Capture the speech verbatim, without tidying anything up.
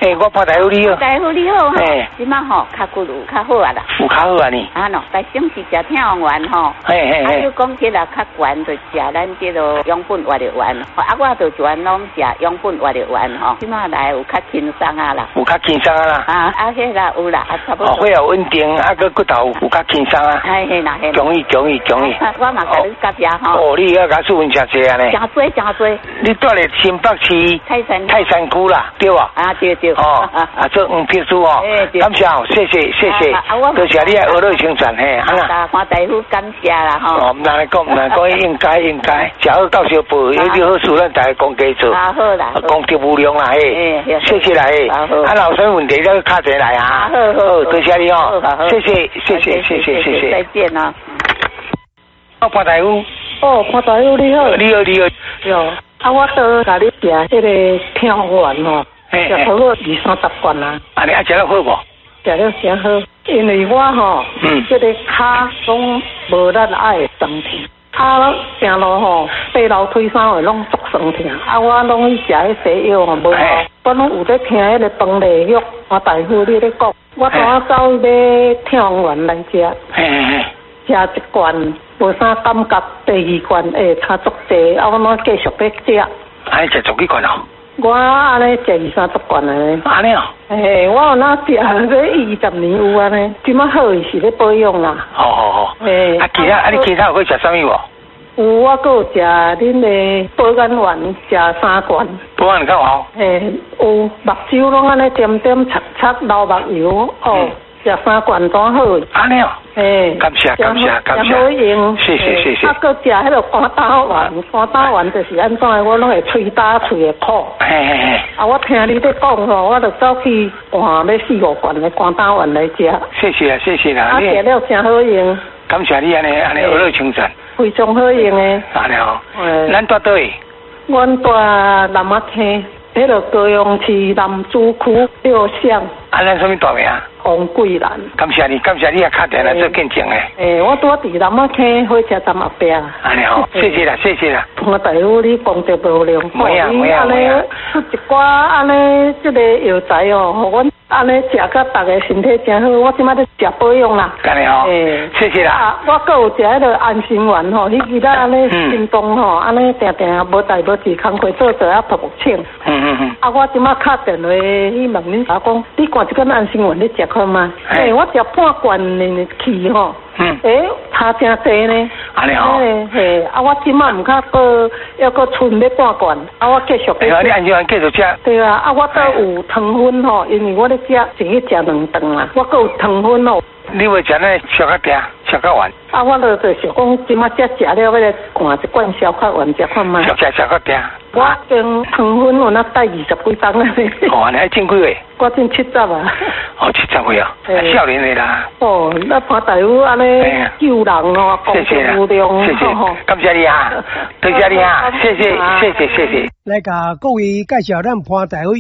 诶，我潘大夫你好。 大夫你好， 诶， 即马吼较骨有较好啊啦。 有较好啊呢。 啊喏，白先是食天王丸吼。 嘿嘿嘿。 啊，就讲起来较悬，就食咱这个养分活力丸。啊，我就全拢食养分活力丸吼。即马来有较轻松啊啦。 有较轻松啊啦。 啊，啊，迄啦有啦，啊差不多。 哦，血也稳定，啊个骨头有较轻松啊。 哎嘿啦嘿。 恭喜恭喜恭喜！ 我嘛甲你感谢吼。 哦，你要甲素文食济啊呢？ 真多真多。 你住咧新北市泰山泰山区啦，对吧？ 啊对对。 哦，啊做黄秘书哦，感谢哦，谢谢谢谢，多谢你爱娱乐宣传嘿，啊啦。潘大夫感谢啦吼。 哦，唔来讲唔来讲，应该应该，食好到小补，有啲好事咱大家讲加做。 啊好啦。 讲极无量啦嘿，谢谢啦嘿，啊老师问题了卡一来啊， 好好， 多谢你哦，谢谢谢谢谢谢谢谢， 再见啊。 哦，潘大夫。 哦，潘大夫你好。 你好你好。 哟，啊我都甲你食迄个天王丸吼。食好好二三十罐啦。 啊，你爱食得好无？ 食了真好，因为我吼，嗯，这个骹拢无咱爱酸痛，啊，行路吼，爬楼梯啥货拢足酸痛，啊，我拢去食迄西药吼，无好，我拢有在听迄个饭内药，我大夫你咧讲，我当啊走买天王丸来食， 嘿嘿嘿， 食一罐无啥感觉，第二罐会差足济，啊，我拢继续要食。 啊，食足几罐哦？ 我安尼食二三十罐安尼。 安尼哦？ 诶，我有哪食？这二十年有安尼，即马好是咧保养啦。 好好好。 诶， 啊，其他啊，你其他有去食啥物无？ 有，我阁有食恁的保肝丸，食三罐。 保肝够好？ 诶，有目睭拢安尼点点擦擦流目油哦。食三罐多好。 安尼哦。 诶， 感谢感谢感谢。 好用。 谢谢谢谢。 啊，搁食迄个肝胆丸，肝胆丸就是安怎的，我拢会喙焦喙会苦。 嘿嘿嘿。 啊，我听你咧讲吼，我就走去换要四五罐的肝胆丸来食。 谢谢啊谢谢啦。 啊，食了真好用。 感谢你安尼安尼娱乐宣传。 非常好用的。 安尼哦。诶。咱住倒位？ 阮住南仔溪，迄个高雄市南主区六巷。 啊，咱什么大名？ 黄桂兰。 感谢你，感谢你也敲电来做见证诶。 诶，我住伫南仔溪火车站后壁。 安尼好，谢谢啦，谢谢啦。 潘大夫，你讲得无良， 没啊没啊没啊。 出一寡安尼即个药材哦，互阮安尼食甲逐个身体真好。我即摆咧食保养啦。 安尼吼。诶，谢谢啦。 啊，我阁有食迄个安心丸吼，迄其他安尼心脏吼，安尼定定无代无志，工课做做啊头目清。 嗯嗯嗯。 啊，我即摆敲电话去问恁阿讲，你看即个安心丸你食看吗？诶，我食半罐呢去吼。嗯。诶，差真济呢。 安尼吼。 嘿嘿，啊，我即摆毋较搁要搁剩咧半罐，啊，我继续。 哎呀，你安心丸继续食。 对啊，啊，我都有糖分吼，因为我咧食是去食两顿啦，我搁有糖分哦。 你会食呢小较定，小较丸。 啊，我就就是讲，即摆才食了，要来灌一罐小较丸食看卖。 小食小较定。 我跟糖分有那带二十几磅啊！ 哦，你还种几月？ 我种七十啊。 哦，七十岁啊，少年的啦。 哦，那潘大夫安尼救人哦， 谢谢啦，谢谢，感谢你啊，多谢你啊，谢谢谢谢谢谢。 来甲各位介绍咱潘大夫。